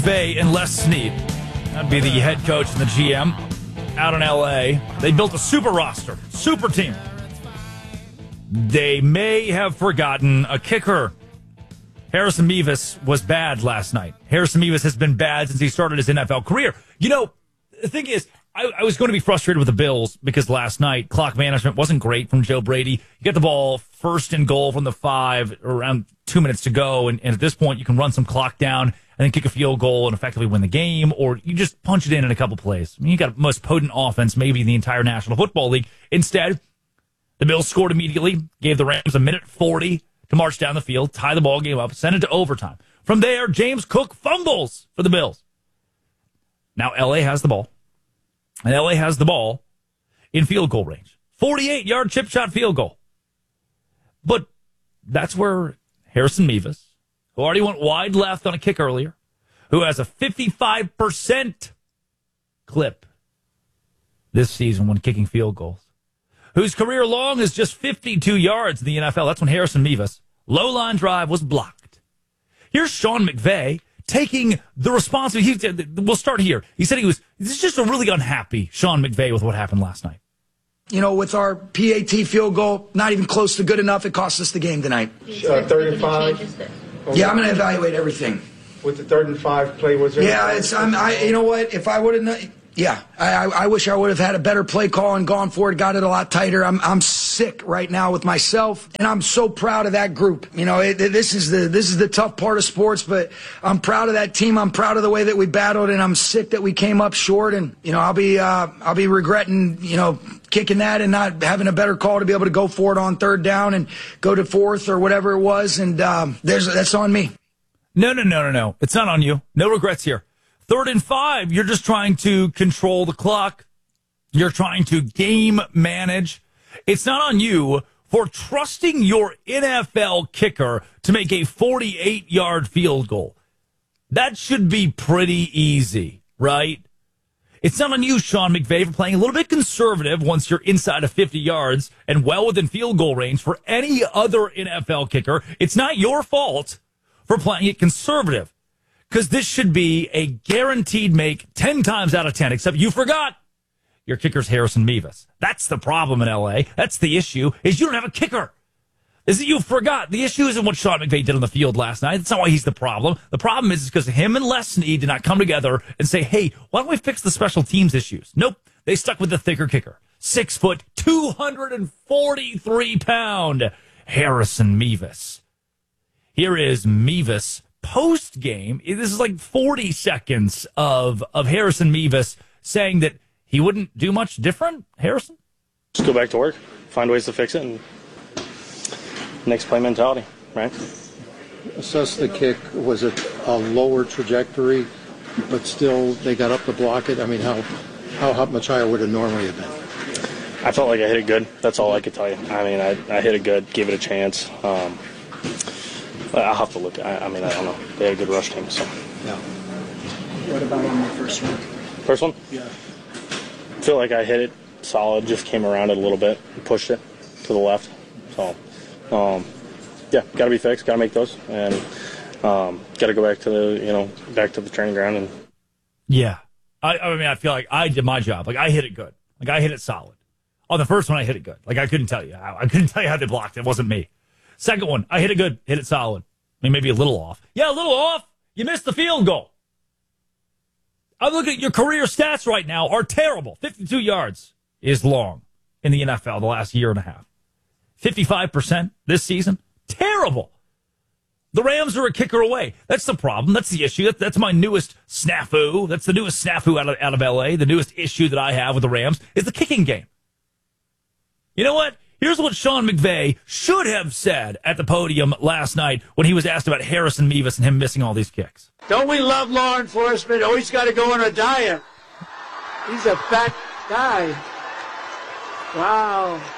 McVay and Les Snead. That'd be the head coach and the GM out in L.A. They built a super roster, super team. They may have forgotten a kicker. Harrison Mevis was bad last night. Harrison Mevis has been bad since he started his NFL career. You know, the thing is, I was going to be frustrated with the Bills because last night clock management wasn't great from Joe Brady. You get the ball first and goal from the 5, around 2 minutes to go, and at this point you can run some clock down and then kick a field goal and effectively win the game, or you just punch it in a couple plays. I mean, you got the most potent offense maybe in the entire National Football League. Instead, the Bills scored immediately, gave the Rams a minute 40 to march down the field, tie the ball game up, send it to overtime. From there, James Cook fumbles for the Bills. Now L.A. has the ball. And L.A. has the ball in field goal range. 48-yard chip shot field goal. But that's where Harrison Mevis, who already went wide left on a kick earlier, who has a 55% clip this season when kicking field goals, whose career long is just 52 yards in the NFL. That's when Harrison Mevis' low-line drive was blocked. Here's Sean McVay taking the responsibility. We'll start here. He said this is just a really unhappy Sean McVay with what happened last night. You know, with our PAT field goal, not even close to good enough, it cost us the game tonight. 3rd and 5. Yeah, I'm going to evaluate everything. With the 3rd and 5 play, was there? Yeah, you know what? If I would have, I wish I would have had a better play call and gone for it, got it a lot tighter. I'm sick right now with myself, and I'm so proud of that group. You know, this is the tough part of sports, but I'm proud of that team. I'm proud of the way that we battled, and I'm sick that we came up short. And you know, I'll be regretting, you know, kicking that and not having a better call to be able to go for it on 3rd down and go to 4th or whatever it was. And that's on me. No. It's not on you. No regrets here. 3rd and 5, you're just trying to control the clock. You're trying to game manage. It's not on you for trusting your NFL kicker to make a 48-yard field goal. That should be pretty easy, right? It's not on you, Sean McVay, for playing a little bit conservative once you're inside of 50 yards and well within field goal range for any other NFL kicker. It's not your fault for playing it conservative, because this should be a guaranteed make 10 times out of 10, except you forgot your kicker's Harrison Mevis. That's the problem in L.A. That's the issue, is you don't have a kicker. Is that you forgot. The issue isn't what Sean McVay did on the field last night. That's not why he's the problem. The problem is because him and Les Snead did not come together and say, hey, why don't we fix the special teams issues? Nope. They stuck with the thicker kicker. 6 foot, 243 pound Harrison Mevis. Here is Mevis post game. This is like 40 seconds of Harrison Mevis saying that he wouldn't do much different. Harrison? Just go back to work, find ways to fix it, and next play mentality, right? Assess the kick. Was it a lower trajectory, but still they got up to block it? I mean, how much higher would it normally have been? I felt like I hit it good. That's all I could tell you. I mean, I hit it good, gave it a chance. I'll have to look. I mean, I don't know. They had a good rush team, so. Yeah. What about on the first one? First one? Yeah. I feel like I hit it solid, just came around it a little bit, and pushed it to the left. So, yeah, got to be fixed, got to make those, and got to go back to the training ground. And yeah, I mean, I feel like I did my job. Like, I hit it good. Like, I hit it solid. On the first one, I hit it good. Like, I couldn't tell you how. I couldn't tell you how they blocked it. It wasn't me. Second one, I hit it good, hit it solid. I mean, maybe a little off. Yeah, a little off. You missed the field goal. I'm looking at your career stats right now are terrible. 52 yards is long in the NFL the last year and a half. 55% this season. Terrible. The Rams are a kicker away. That's the problem. That's the issue. That's my newest snafu. That's the newest snafu out of L.A. The newest issue that I have with the Rams is the kicking game. You know what? Here's what Sean McVay should have said at the podium last night when he was asked about Harrison Mevis and him missing all these kicks. Don't we love law enforcement? Always got to go on a diet. He's a fat guy. Wow.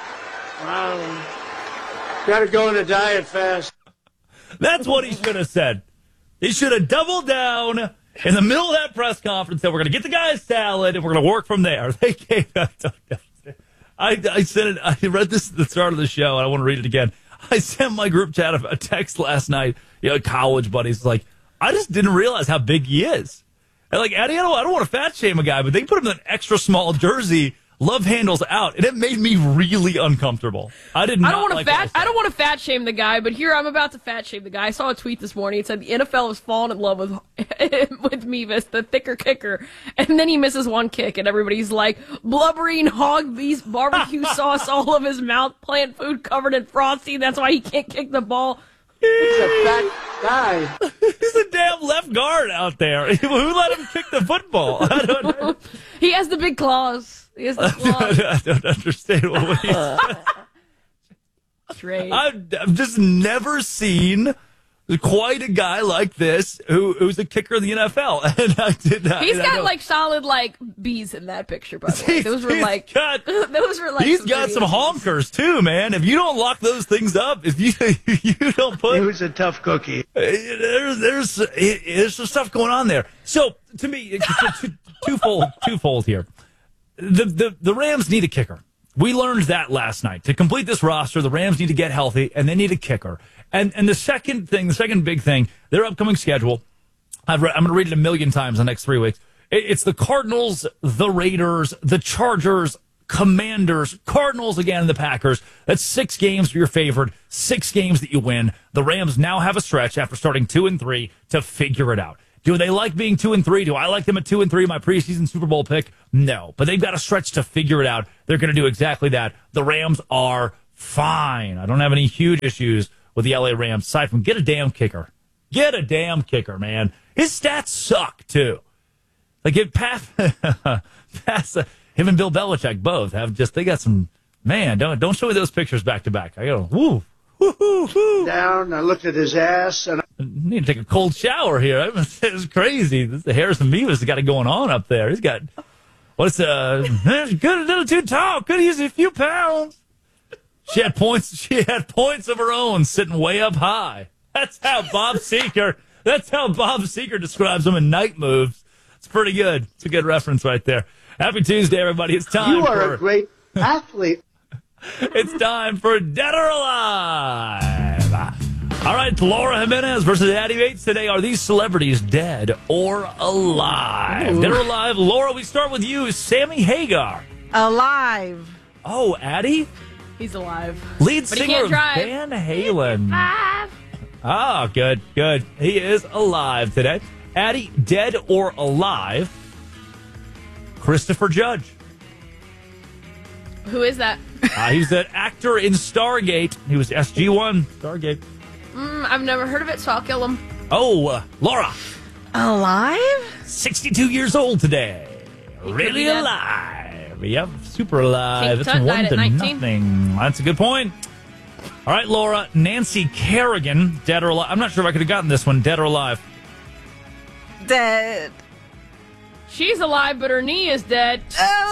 Got to go on a diet fast. That's what he should have said. He should have doubled down in the middle of that press conference that we're going to get the guy a salad and we're going to work from there. They gave I said it. I read this at the start of the show, and I want to read it again. I sent my group chat a text last night. College buddies like, I just didn't realize how big he is. And like, Addie, I don't want to fat shame a guy, but they put him in an extra small jersey, love handles out, and it made me really uncomfortable. I don't want to fat shame the guy, but here I'm about to fat shame the guy. I saw a tweet this morning. It said the NFL has fallen in love with Mevis, the thicker kicker, and then he misses one kick, and everybody's like, blubbering hog beast barbecue sauce all of his mouth, plant food covered in frosting. That's why he can't kick the ball. He's a fat guy. He's a damn left guard out there. Who let him kick the football? I don't. He has the big claws. He has the claws. I don't understand what he's. Straight. I've just never seen quite a guy like this who's a kicker in the NFL, and I did not. He's got like solid like B's in that picture. By the way, those were like He's got some honkers too, man. If you don't lock those things up, if you don't put, He was a tough cookie. there's some stuff going on there. So to me, twofold here. The Rams need a kicker. We learned that last night. To complete this roster, the Rams need to get healthy, and they need a kicker. And the second big thing, their upcoming schedule, I'm going to read it a million times in the next 3 weeks. It's the Cardinals, the Raiders, the Chargers, Commanders, Cardinals again, and the Packers. That's 6 games for your favorite, 6 games that you win. The Rams now have a stretch after starting 2-3 to figure it out. Do they like being 2-3? Do I like them at 2-3, my preseason Super Bowl pick? No, but they've got a stretch to figure it out. They're going to do exactly that. The Rams are fine. I don't have any huge issues with the LA Rams, aside from get a damn kicker. Get a damn kicker, man. His stats suck, too. Like, him and Bill Belichick both they got some, man, don't show me those pictures back to back. I go, woo. Down, I looked at his ass, and I need to take a cold shower here. It's crazy. This is the Harrison Mevis has got it going on up there. He's got, good, a little too tall. Could use a few pounds. She had points of her own sitting way up high. That's how Bob Seeker describes them in Night Moves. It's pretty good. It's a good reference right there. Happy Tuesday, everybody. It's time you are a great athlete. It's time for Dead or Alive. All right, Laura Jimenez versus Addie Bates today. Are these celebrities dead or alive? Ooh. Dead or alive? Laura, we start with you. Sammy Hagar. Alive. Oh, Addie? He's alive. Lead singer of Van Halen. Oh, good. He is alive today. Addie, dead or alive? Christopher Judge. Who is that? He's an actor in Stargate. He was SG-1, Stargate. I've never heard of it, so I'll kill him. Oh, Laura. Alive? 62 years old today. Really alive. Yep, super alive. Kate It's Tut 1-0. That's a good point. All right, Laura. Nancy Kerrigan, dead or alive? I'm not sure if I could have gotten this one, dead or alive. Dead. She's alive, but her knee is dead.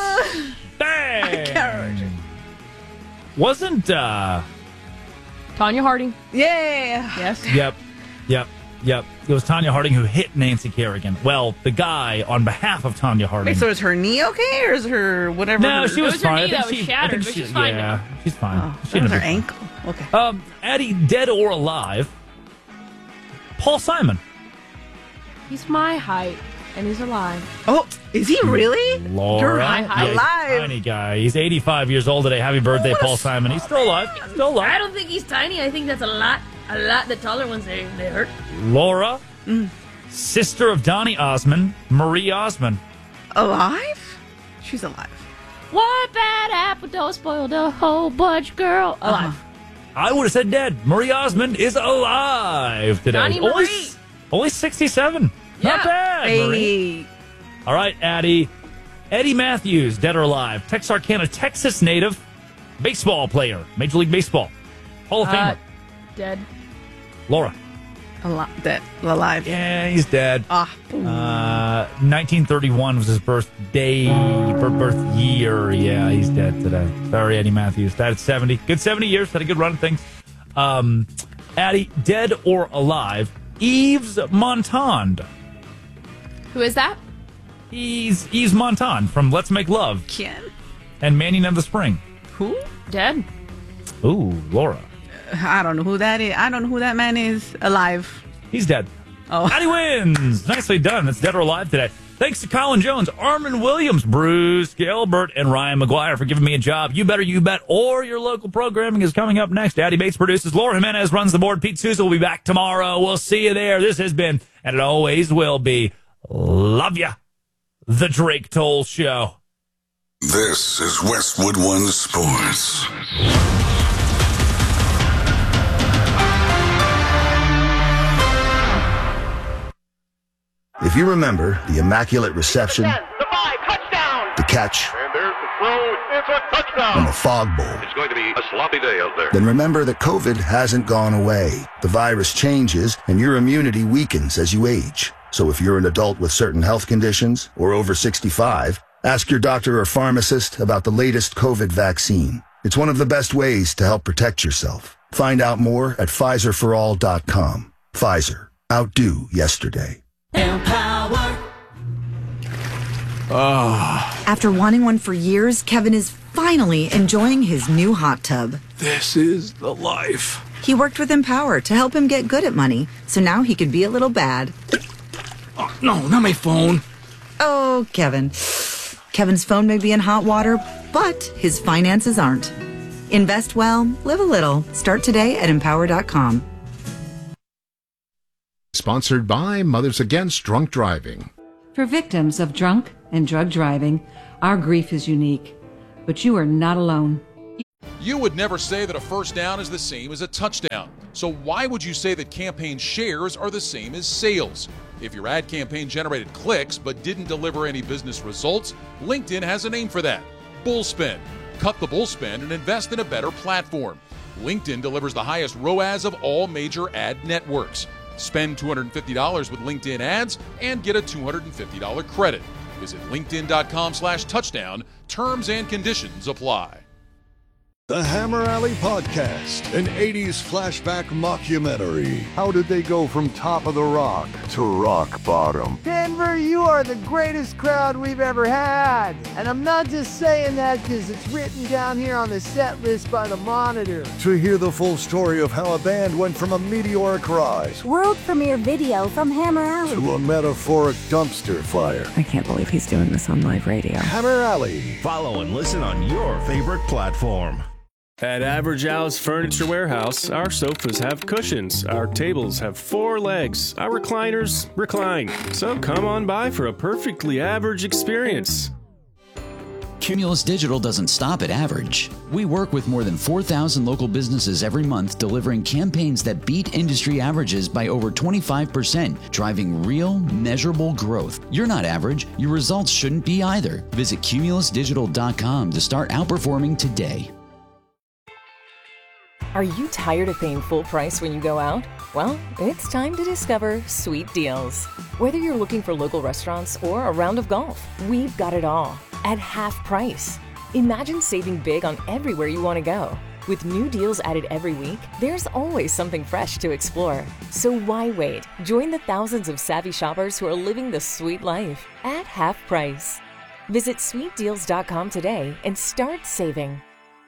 Bang! Wasn't Tonya Harding? Yeah. Yes. Yep. It was Tonya Harding who hit Nancy Kerrigan. Well, the guy on behalf of Tonya Harding. Wait, so is her knee okay, or is her whatever? No, she was fine. Her knee that was shattered, but she's fine now. She's fine. Oh, that was her ankle. Okay. Addie, dead or alive? Paul Simon. He's my height, and he's alive. Oh, is he really? Laura. You're alive. He's a tiny guy. He's 85 years old today. Happy birthday, Paul Simon. He's still alive. I don't think he's tiny. I think that's a lot. The taller ones, they hurt. Laura. Sister of Donny Osmond, Marie Osmond. Alive? She's alive. What bad apple don't spoil the whole bunch, girl? Alive. I would have said dead. Marie Osmond is alive today. Donnie Marie. Only 67. Yeah. Not bad, Marie. All right, Addie. Eddie Matthews, dead or alive? Texarkana, Texas native, baseball player, Major League Baseball, Hall of Famer. Dead. Laura. Dead. Alive. Yeah, he's dead. 1931 was his birth year. Yeah, he's dead today. Sorry, Eddie Matthews. Died at 70. Good 70 years. Had a good run of things. Addie, dead or alive? Yves Montand. Who is that? Yves Montand from Let's Make Love. Ken? And Manning of the Spring. Who? Dead. Ooh, Laura. I don't know who that is. I don't know who that man is. Alive. He's dead. Patty wins. Nicely done. That's Dead or Alive today. Thanks to Colin Jones, Armin Williams, Bruce Gilbert, and Ryan McGuire for giving me a job. You Better You Bet, or your local programming is coming up next. Daddy Bates produces. Laura Jimenez runs the board. Pete Sousa will be back tomorrow. We'll see you there. This has been, and it always will be, love ya, the Drake Toll Show. This is Westwood One Sports. If you remember the immaculate reception, the catch, and there's the throw. It's a touchdown. and the fog bowl, It's going to be a sloppy day out there. then remember that COVID hasn't gone away. The virus changes and your immunity weakens as you age. So if you're an adult with certain health conditions or over 65, ask your doctor or pharmacist about the latest COVID vaccine. It's one of the best ways to help protect yourself. Find out more at PfizerForAll.com. Pfizer. Outdo yesterday. Empower. After wanting one for years, Kevin is finally enjoying his new hot tub. This is the life. He worked with Empower to help him get good at money, so now he could be a little bad. Oh, no, not my phone. Oh, Kevin. Kevin's phone may be in hot water, but his finances aren't. Invest well, live a little. Start today at Empower.com. Sponsored by Mothers Against Drunk Driving. For victims of drunk and drug driving, our grief is unique, but you are not alone. You would never say that a first down is the same as a touchdown. So why would you say that campaign shares are the same as sales? If your ad campaign generated clicks but didn't deliver any business results, LinkedIn has a name for that. Bullspend. Cut the bullspend and invest in a better platform. LinkedIn delivers the highest ROAS of all major ad networks. Spend $250 with LinkedIn ads and get a $250 credit. Visit linkedin.com/touchdown. Terms and conditions apply. The Hammer Alley Podcast, an 80s flashback mockumentary. How did they go from top of the rock to rock bottom? Denver, you are the greatest crowd we've ever had. And I'm not just saying that because it's written down here on the set list by the Monitor. To hear the full story of how a band went from a meteoric rise World premiere video from Hammer Alley to a metaphoric dumpster fire. I can't believe he's doing this on live radio. Hammer Alley. Follow and listen on your favorite platform. At Average Al's Furniture Warehouse, our sofas have cushions, our tables have 4 legs, our recliners recline. So come on by for a perfectly average experience. Cumulus Digital doesn't stop at average. We work with more than 4,000 local businesses every month, delivering campaigns that beat industry averages by over 25%, driving real, measurable growth. You're not average. Your results shouldn't be either. Visit cumulusdigital.com to start outperforming today. Are you tired of paying full price when you go out? Well, it's time to discover Sweet Deals. Whether you're looking for local restaurants or a round of golf, we've got it all at half price. Imagine saving big on everywhere you want to go. With new deals added every week, there's always something fresh to explore. So why wait? Join the thousands of savvy shoppers who are living the sweet life at half price. Visit sweetdeals.com today and start saving.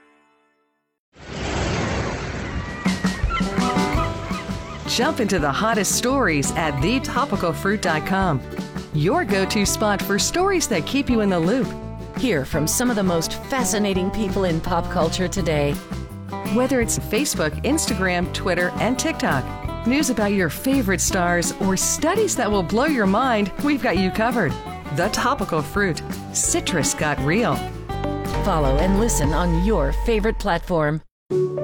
Jump into the hottest stories at thetopicalfruit.com. Your go-to spot for stories that keep you in the loop. Hear from some of the most fascinating people in pop culture today. Whether it's Facebook, Instagram, Twitter, and TikTok, news about your favorite stars, or studies that will blow your mind, we've got you covered. The Topical Fruit. Citrus got real. Follow and listen on your favorite platform.